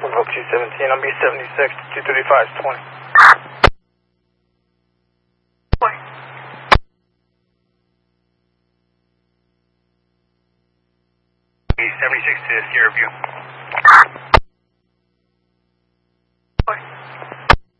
Level 217 on B76, 235 is 20. B76 to Sierra View.